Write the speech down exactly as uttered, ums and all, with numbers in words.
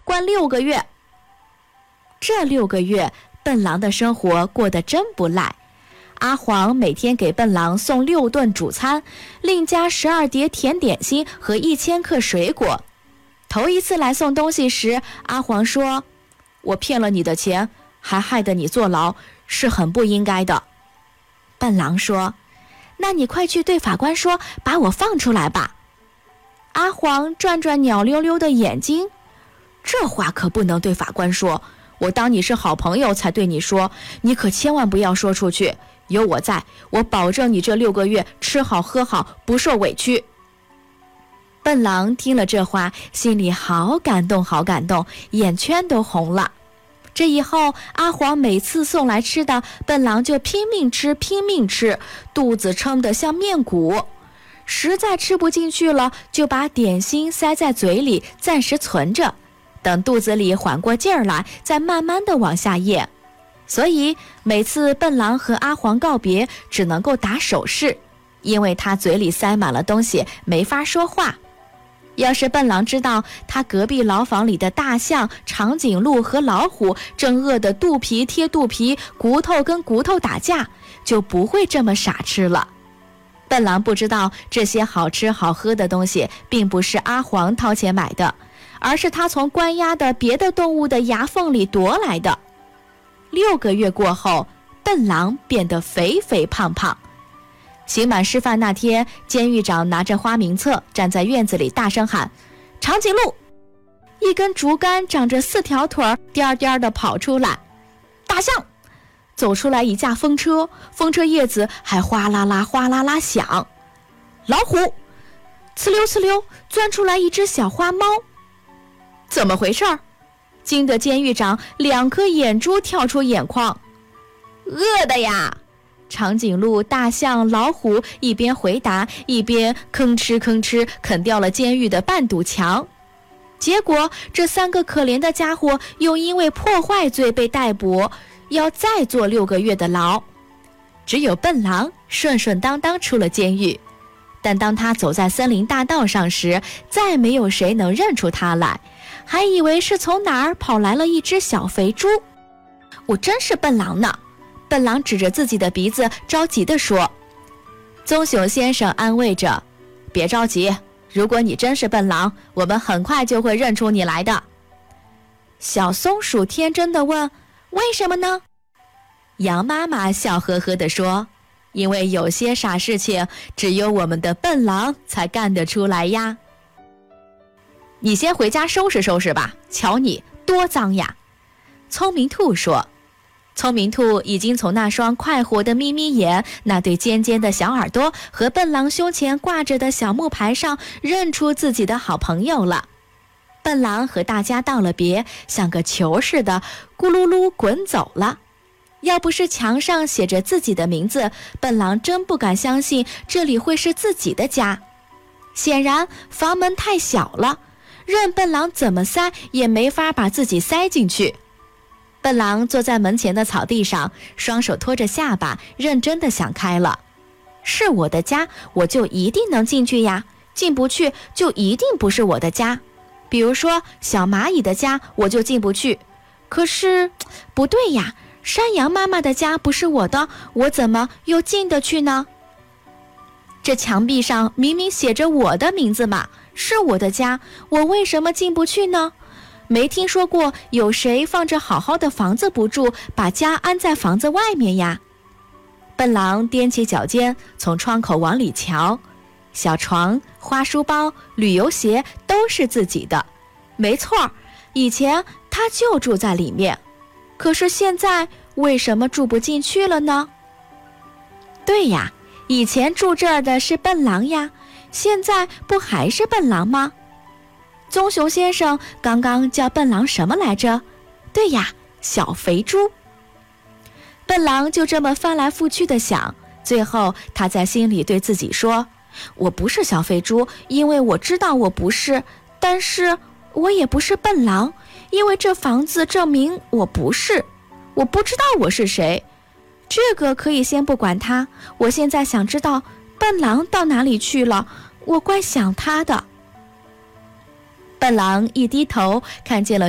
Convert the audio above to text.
关六个月。这六个月，笨狼的生活过得真不赖。阿黄每天给笨狼送六顿主餐，另加十二碟甜点心和一千克水果。头一次来送东西时，阿黄说：“我骗了你的钱，还害得你坐牢，是很不应该的。”笨狼说：“那你快去对法官说，把我放出来吧。”阿黄转转鸟溜溜的眼睛：“这话可不能对法官说，我当你是好朋友才对你说，你可千万不要说出去。有我在，我保证你这六个月吃好喝好，不受委屈。”笨狼听了这话，心里好感动好感动，眼圈都红了。这以后，阿黄每次送来吃的，笨狼就拼命吃拼命吃，肚子撑得像面鼓。实在吃不进去了，就把点心塞在嘴里，暂时存着，等肚子里缓过劲儿来，再慢慢的往下咽。所以每次笨狼和阿黄告别，只能够打手势，因为他嘴里塞满了东西，没法说话。要是笨狼知道他隔壁牢房里的大象、长颈鹿和老虎正饿得肚皮贴肚皮，骨头跟骨头打架，就不会这么傻吃了。笨狼不知道这些好吃好喝的东西并不是阿黄掏钱买的，而是他从关押的别的动物的牙缝里夺来的。六个月过后，笨狼变得肥肥胖胖。刑满释放那天，监狱长拿着花名册站在院子里大声喊：“长颈鹿！”一根竹竿长着四条腿，颠颠地跑出来。大象！走出来一架风车，风车叶子还哗啦啦哗啦啦响。老虎！呲溜呲溜钻出来一只小花猫。怎么回事？惊得监狱长两颗眼珠跳出眼眶。饿的呀！长颈鹿、大象、老虎一边回答，一边吭哧吭哧啃掉了监狱的半堵墙。结果这三个可怜的家伙又因为破坏罪被逮捕，要再坐六个月的牢。只有笨狼顺顺当当出了监狱，但当他走在森林大道上时，再没有谁能认出他来，还以为是从哪儿跑来了一只小肥猪。我真是笨狼呢！笨狼指着自己的鼻子着急地说。棕熊先生安慰着：“别着急，如果你真是笨狼，我们很快就会认出你来的。”小松鼠天真地问：“为什么呢？”羊妈妈笑呵呵地说：“因为有些傻事情只有我们的笨狼才干得出来呀。”你先回家收拾收拾吧，瞧你多脏呀。聪明兔说。聪明兔已经从那双快活的眯眯眼、那对尖尖的小耳朵和笨狼胸前挂着的小木牌上认出自己的好朋友了。笨狼和大家道了别，像个球似的咕噜噜滚走了。要不是墙上写着自己的名字，笨狼真不敢相信这里会是自己的家。显然房门太小了，任笨狼怎么塞也没法把自己塞进去。笨狼坐在门前的草地上，双手托着下巴，认真地想开了。是我的家，我就一定能进去呀，进不去就一定不是我的家。比如说小蚂蚁的家，我就进不去。可是不对呀，山羊妈妈的家不是我的，我怎么又进得去呢？这墙壁上明明写着我的名字嘛，是我的家，我为什么进不去呢？没听说过有谁放着好好的房子不住，把家安在房子外面呀。笨狼踮起脚尖，从窗口往里瞧，小床、花书包、旅游鞋都是自己的。没错，以前他就住在里面，可是现在为什么住不进去了呢？对呀，以前住这儿的是笨狼呀，现在不还是笨狼吗？棕熊先生刚刚叫笨狼什么来着？对呀，小肥猪。笨狼就这么翻来覆去的想，最后他在心里对自己说：我不是小肥猪，因为我知道我不是，但是我也不是笨狼，因为这房子证明我不是。我不知道我是谁，这个可以先不管他，我现在想知道笨狼到哪里去了，我怪想他的。笨狼一低头，看见了